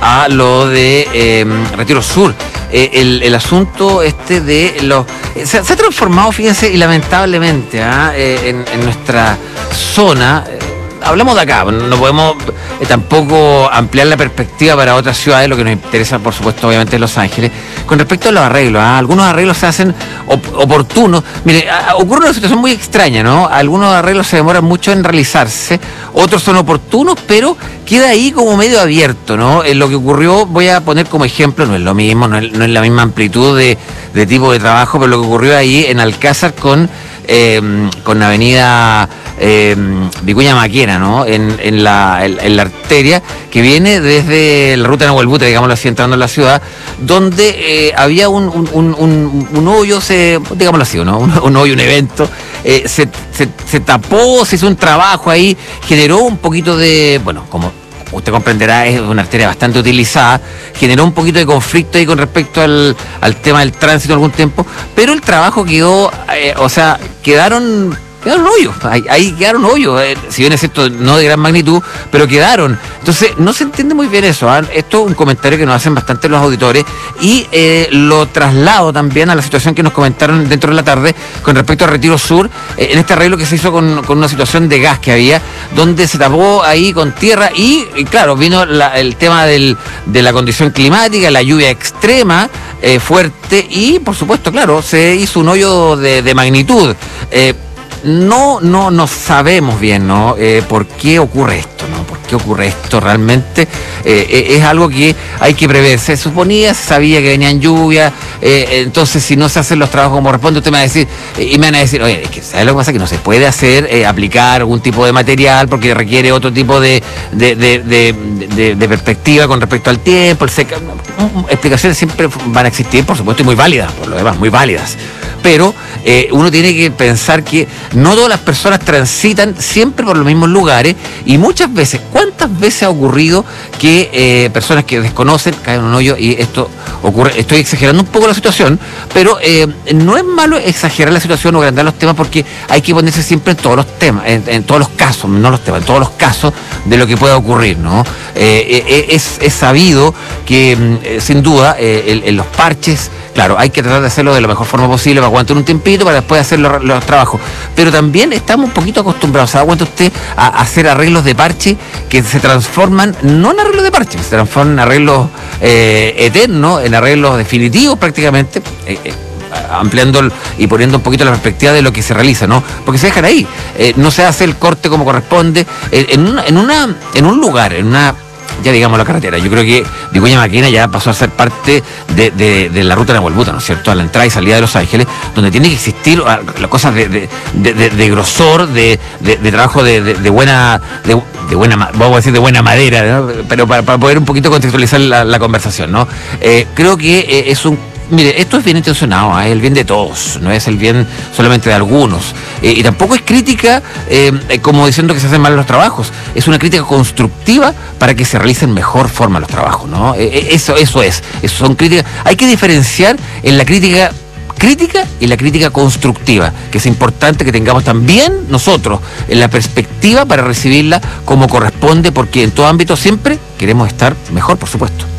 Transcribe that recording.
a lo de Retiro Sur. El asunto de los... Se ha transformado, fíjense, y lamentablemente en nuestra zona... Hablamos de acá, no podemos tampoco ampliar la perspectiva para otras ciudades. Lo que nos interesa, por supuesto, obviamente es Los Ángeles. Con respecto a los arreglos, algunos arreglos se hacen oportunos. Mire, ocurre una situación muy extraña, ¿no? Algunos arreglos se demoran mucho en realizarse, otros son oportunos, pero queda ahí como medio abierto, ¿no? Lo que ocurrió, voy a poner como ejemplo, no es lo mismo, no es la misma amplitud de tipo de trabajo, pero lo que ocurrió ahí en Alcázar con Avenida Vicuña Maquena, ¿no? En la arteria que viene desde la ruta Nahuelbuta, digámoslo así, entrando en la ciudad, donde había un hoyo, digámoslo así, ¿no? Un hoyo, un evento, se tapó, se hizo un trabajo ahí, generó un poquito de, bueno, como usted comprenderá, es una arteria bastante utilizada, generó un poquito de conflicto ahí con respecto al tema del tránsito en algún tiempo, pero el trabajo quedó, quedaron hoyos, ahí quedaron hoyos, si bien es cierto, no de gran magnitud, pero quedaron. Entonces, no se entiende muy bien eso. Esto es un comentario que nos hacen bastante los auditores y lo traslado también a la situación que nos comentaron dentro de la tarde con respecto a Retiro Sur, en este arreglo que se hizo con una situación de gas que había, donde se tapó ahí con tierra y claro, vino el tema de la condición climática, la lluvia extrema, fuerte y, por supuesto, claro, se hizo un hoyo de magnitud. No sabemos bien, ¿no? ¿Por qué ocurre esto, no? ¿Por qué ocurre esto realmente? Es algo que hay que prever. Se suponía, se sabía que venían lluvias, entonces si no se hacen los trabajos como corresponde, usted me va a decir, y me van a decir, oye, es que ¿sabes lo que pasa? Que no se puede hacer, aplicar algún tipo de material porque requiere otro tipo de perspectiva con respecto al tiempo, explicaciones siempre van a existir, por supuesto, y muy válidas, por lo demás, muy válidas. Pero uno tiene que pensar que no todas las personas transitan siempre por los mismos lugares y muchas veces, ¿cuántas veces ha ocurrido que personas que desconocen caen en un hoyo y esto ocurre? Estoy exagerando un poco la situación, pero no es malo exagerar la situación o agrandar los temas porque hay que ponerse siempre en todos los temas, en todos los casos, no los temas, en todos los casos de lo que pueda ocurrir, ¿no? Es sabido que sin duda en los parches, claro, hay que tratar de hacerlo de la mejor forma posible para aguantar un tiempito para después hacer los trabajos. Pero también estamos un poquito acostumbrados, ¿se da cuenta usted? A hacer arreglos de parche que se transforman, no en arreglos de parche, se transforman en arreglos eternos, en arreglos definitivos prácticamente, ampliando y poniendo un poquito la perspectiva de lo que se realiza, ¿no? Porque se dejan ahí, no se hace el corte como corresponde, en un lugar, ya digamos la carretera. Yo creo que Vicuña Maquena ya pasó a ser parte de la ruta de Nahuelbuta, ¿no es cierto? A la entrada y salida de Los Ángeles, donde tiene que existir las cosas de grosor, de trabajo de buena, vamos a decir de buena madera, ¿no? Pero para poder un poquito contextualizar la conversación, ¿no? Creo que es mire, esto es bien intencionado, es el bien de todos, no es el bien solamente de algunos. Y tampoco es crítica como diciendo que se hacen mal los trabajos, es una crítica constructiva para que se realicen mejor forma los trabajos, ¿no? Eso son críticas. Hay que diferenciar en la crítica y la crítica constructiva, que es importante que tengamos también nosotros en la perspectiva para recibirla como corresponde, porque en todo ámbito siempre queremos estar mejor, por supuesto.